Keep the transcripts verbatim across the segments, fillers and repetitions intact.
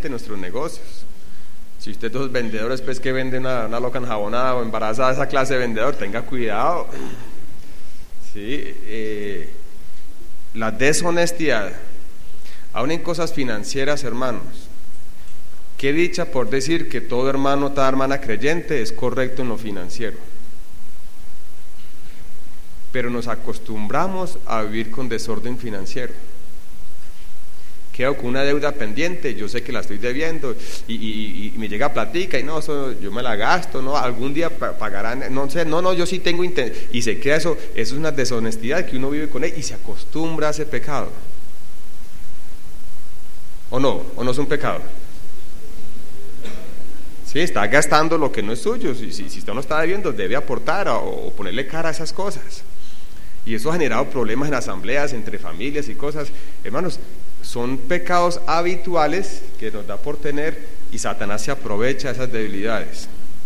nuestros negocios. Si usted es vendedor, pues que vende una, una loca enjabonada o embarazada, esa clase de vendedor, tenga cuidado. Sí, eh, la deshonestidad, aún en cosas financieras, hermanos. Qué dicha por decir que todo hermano, toda hermana creyente es correcto en lo financiero. Pero nos acostumbramos a vivir con desorden financiero. Quedo con una deuda pendiente, yo sé que la estoy debiendo y, y, y me llega platica y no, eso yo me la gasto, no, algún día pagarán, no sé, no, no, yo sí tengo intención, y se queda eso, eso es una deshonestidad que uno vive con él y se acostumbra a ese pecado. ¿O no? ¿O no es un pecado? Sí, está gastando lo que no es suyo. Si, si, si usted no está debiendo, debe aportar o, o ponerle cara a esas cosas. Y eso ha generado problemas en asambleas, entre familias y cosas. Hermanos, son pecados habituales que nos da por tener y Satanás se aprovecha de esas debilidades.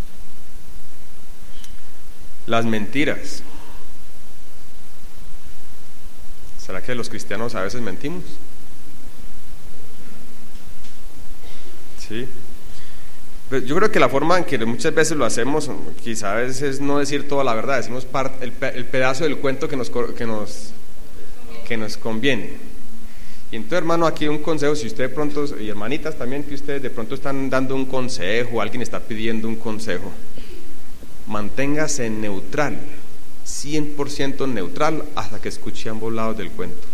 Las mentiras. ¿Será que los cristianos a veces mentimos? Sí. Pues yo creo que la forma en que muchas veces lo hacemos, quizás es no decir toda la verdad, decimos part, el, el pedazo del cuento que nos, que, nos, que nos conviene. Y entonces, hermano, aquí un consejo, si usted de pronto, y hermanitas también, que ustedes de pronto están dando un consejo, alguien está pidiendo un consejo, manténgase neutral, cien por ciento neutral, hasta que escuche ambos lados del cuento.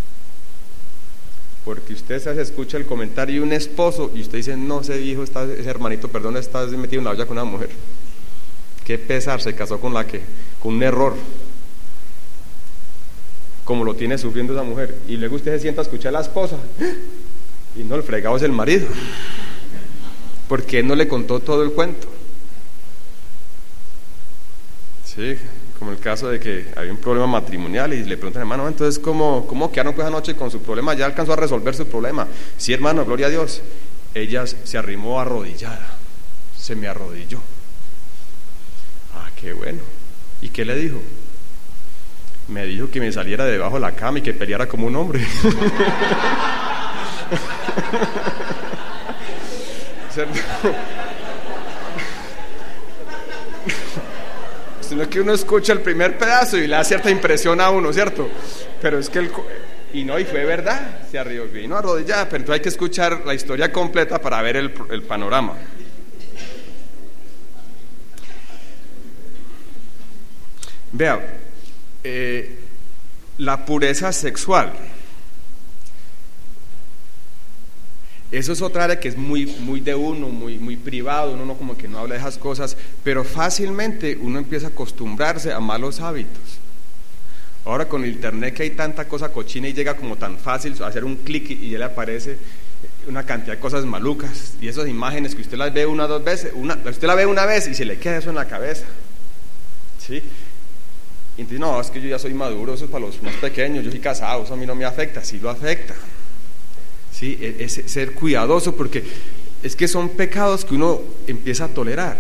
Porque usted se escucha el comentario de un esposo y usted dice, no, ese hijo, está, ese hermanito, perdón, está metido en la olla con una mujer. Qué pesar, se casó con la que, con un error, como lo tiene sufriendo esa mujer. Y luego usted se sienta a escuchar a la esposa y no, el fregado es el marido, porque él no le contó todo el cuento. Sí, como el caso de que había un problema matrimonial y le preguntan, hermano, entonces ¿cómo, cómo quedaron pues anoche con su problema? Ya alcanzó a resolver su problema. Sí, hermano, gloria a Dios. Ella se arrimó arrodillada, se me arrodilló. Ah, qué bueno. ¿Y qué le dijo? Me dijo que me saliera debajo de la cama y que peleara como un hombre. ¿Cierto? Sino es que uno escucha el primer pedazo y le da cierta impresión a uno, ¿cierto? Pero es que el... Y no, y fue verdad, se arrodilló arrodillada, pero entonces hay que escuchar la historia completa para ver el, el panorama. Vea, eh, la pureza sexual, eso es otra área que es muy, muy de uno, muy, muy privado, uno no como que no habla de esas cosas, pero fácilmente uno empieza a acostumbrarse a malos hábitos. Ahora con el internet que hay tanta cosa cochina y llega como tan fácil hacer un clic y ya le aparece una cantidad de cosas malucas, y esas imágenes que usted las ve una o dos veces, una, usted la ve una vez y se le queda eso en la cabeza, ¿sí? Y entonces, no, es que yo ya soy maduro, eso es para los más pequeños, yo soy casado, eso a mí no me afecta. Sí lo afecta. Sí, es, es ser cuidadoso, porque es que son pecados que uno empieza a tolerar.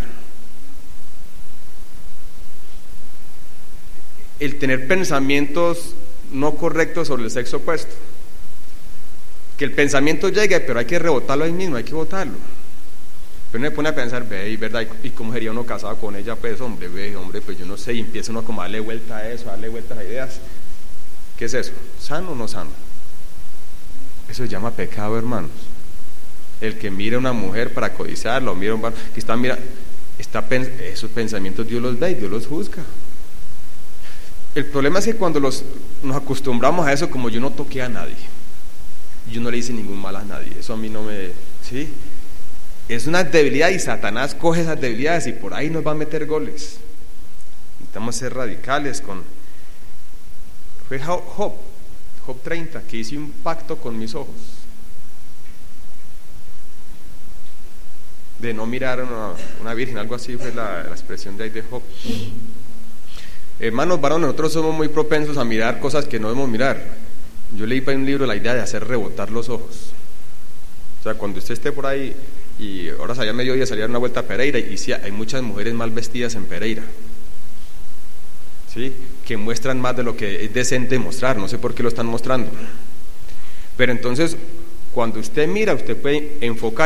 El tener pensamientos no correctos sobre el sexo opuesto. Que el pensamiento llegue, pero hay que rebotarlo ahí mismo, hay que botarlo. Pero uno se pone a pensar, ve, ¿verdad? ¿Y cómo sería uno casado con ella? Pues, hombre, ve, hombre, pues yo no sé, y empieza uno como a darle vuelta a eso, a darle vuelta a las ideas. ¿Qué es eso? ¿Sano o no sano? Eso se llama pecado, hermanos. El que mira a una mujer para codiciarla, o mira a un varón que está, mira, está, esos pensamientos Dios los ve y Dios los juzga. El problema es que cuando los, nos acostumbramos a eso, como yo no toqué a nadie, yo no le hice ningún mal a nadie, eso a mí no me... ¿sí? Es una debilidad y Satanás coge esas debilidades y por ahí nos va a meter goles. Necesitamos ser radicales con... Fue Job, Job treinta, que hice un pacto con mis ojos de no mirar a una, una virgen, algo así fue la, la expresión de ahí de Job. Hermanos varones, nosotros somos muy propensos a mirar cosas que no debemos mirar. Yo leí para un libro la idea de hacer rebotar los ojos. O sea, cuando usted esté por ahí y ahora salía mediodía, salía una vuelta a Pereira, y sí, hay muchas mujeres mal vestidas en Pereira, ¿sí? Que muestran más de lo que es decente mostrar, no sé por qué lo están mostrando. Pero entonces, cuando usted mira, usted puede enfocar